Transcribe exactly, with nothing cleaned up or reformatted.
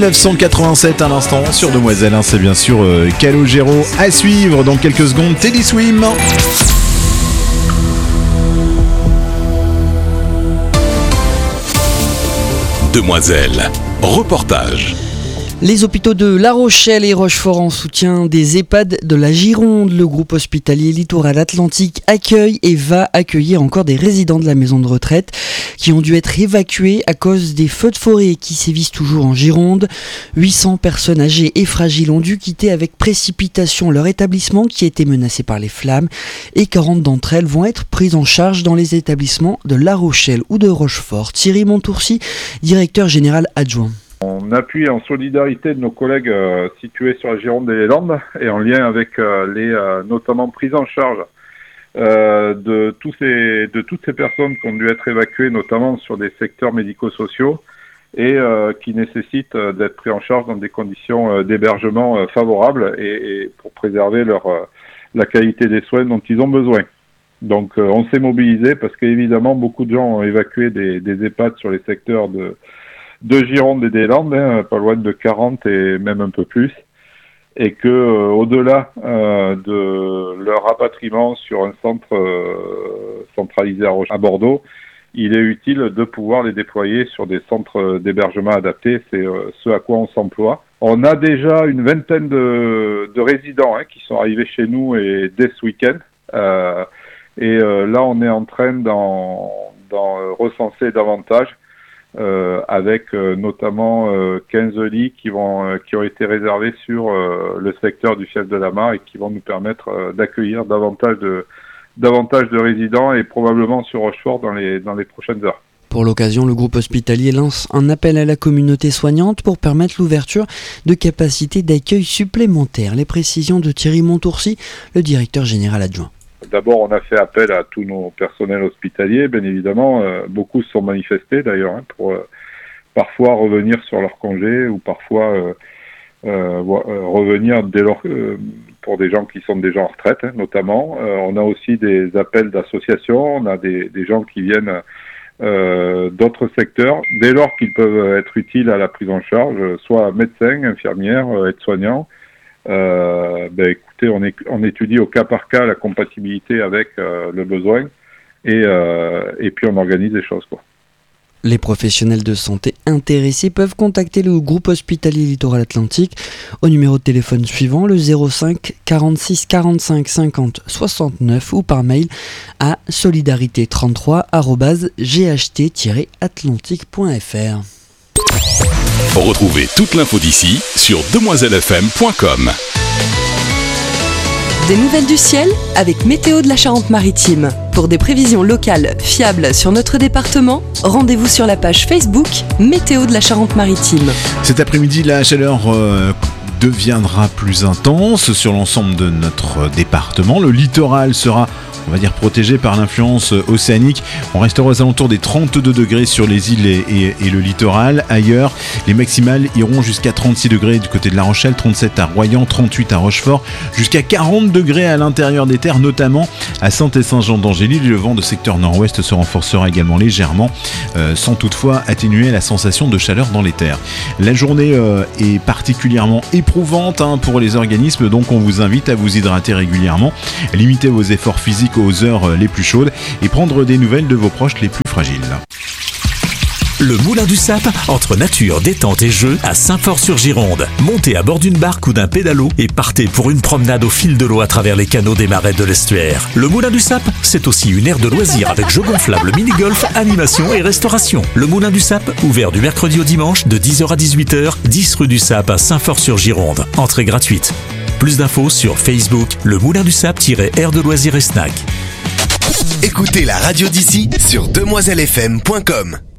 dix-neuf cent quatre-vingt-sept à l'instant sur Demoiselle, hein, c'est bien sûr euh, Calogero à suivre dans quelques secondes. Teddy Swim. Demoiselle, reportage. Les hôpitaux de La Rochelle et Rochefort en soutien des EHPAD de la Gironde. Le groupe hospitalier Littoral Atlantique accueille et va accueillir encore des résidents de la maison de retraite qui ont dû être évacués à cause des feux de forêt qui sévissent toujours en Gironde. huit cents personnes âgées et fragiles ont dû quitter avec précipitation leur établissement qui était menacé par les flammes et quarante d'entre elles vont être prises en charge dans les établissements de La Rochelle ou de Rochefort. Thierry Montourcy, directeur général adjoint. On appuie en solidarité de nos collègues euh, situés sur la Gironde et les Landes et en lien avec euh, les euh, notamment prises en charge euh, de, tous ces, de toutes ces personnes qui ont dû être évacuées, notamment sur des secteurs médico-sociaux et euh, qui nécessitent euh, d'être pris en charge dans des conditions euh, d'hébergement euh, favorables et, et pour préserver leur, euh, la qualité des soins dont ils ont besoin. Donc euh, on s'est mobilisé parce qu'évidemment beaucoup de gens ont évacué des, des EHPAD sur les secteurs de de Gironde et des Landes, hein, pas loin de quarante et même un peu plus, et que euh, au-delà euh, de leur rapatriement sur un centre euh, centralisé à, Roche- à Bordeaux, il est utile de pouvoir les déployer sur des centres d'hébergement adaptés. C'est euh, ce à quoi on s'emploie. On a déjà une vingtaine de, de résidents hein, qui sont arrivés chez nous et dès ce week-end. Euh, et euh, là, on est en train d'en, d'en recenser davantage. Euh, avec euh, notamment euh, quinze lits qui vont euh, qui ont été réservés sur euh, le secteur du Fief de la Mare et qui vont nous permettre euh, d'accueillir davantage de davantage de résidents et probablement sur Rochefort dans les dans les prochaines heures. Pour l'occasion, le groupe hospitalier lance un appel à la communauté soignante pour permettre l'ouverture de capacités d'accueil supplémentaires. Les précisions de Thierry Montourcy, le directeur général adjoint. D'abord, on a fait appel à tous nos personnels hospitaliers, bien évidemment. Euh, beaucoup se sont manifestés d'ailleurs hein, pour euh, parfois revenir sur leur congé ou parfois euh, euh, revenir dès lors, euh, pour des gens qui sont déjà en retraite, hein, notamment. Euh, on a aussi des appels d'associations, on a des, des gens qui viennent euh, d'autres secteurs, dès lors qu'ils peuvent être utiles à la prise en charge, soit médecins, infirmières, aides-soignants. Euh, ben écoutez, on, est, on étudie au cas par cas la compatibilité avec euh, le besoin et, euh, et puis on organise les choses, quoi. Les professionnels de santé intéressés peuvent contacter le groupe hospitalier Littoral Atlantique au numéro de téléphone suivant, le zéro cinq quarante-six quarante-cinq cinquante soixante-neuf ou par mail à solidarité trente-trois arobase g h t tiret atlantique point f r. Retrouvez toute l'info d'ici sur demoiselle f m point com. Des nouvelles du ciel avec Météo de la Charente-Maritime. Pour des prévisions locales fiables sur notre département, rendez-vous sur la page Facebook Météo de la Charente-Maritime. Cet après-midi, la chaleur euh, deviendra plus intense sur l'ensemble de notre département. Le littoral sera, on va dire, protégé par l'influence océanique. On restera aux alentours des trente-deux degrés sur les îles et, et, et le littoral. Ailleurs, les maximales iront jusqu'à trente-six degrés du côté de La Rochelle, trente-sept à Royan, trente-huit à Rochefort, jusqu'à quarante degrés à l'intérieur des terres, notamment à Saint-et-Saint-Jean-d'Angély. Le vent de secteur nord-ouest se renforcera également légèrement, euh, sans toutefois atténuer la sensation de chaleur dans les terres. La journée euh, est particulièrement éprouvante hein, pour les organismes, donc on vous invite à vous hydrater régulièrement, limiter vos efforts physiques aux heures les plus chaudes et prendre des nouvelles de vos proches les plus fragiles. Le Moulin du Sap, entre nature, détente et jeu, à Saint-Fort-sur-Gironde. Montez à bord d'une barque ou d'un pédalo et partez pour une promenade au fil de l'eau à travers les canaux des marais de l'estuaire. Le Moulin du Sap, c'est aussi une aire de loisirs avec jeux gonflables, mini-golf, animation et restauration. Le Moulin du Sap, ouvert du mercredi au dimanche de dix heures à dix-huit heures, dix rue du Sap à Saint-Fort-sur-Gironde. Entrée gratuite. Plus d'infos sur Facebook, le Moulin du Sap-aire de loisirs et snack. Écoutez la radio d'ici sur demoiselle f m point com.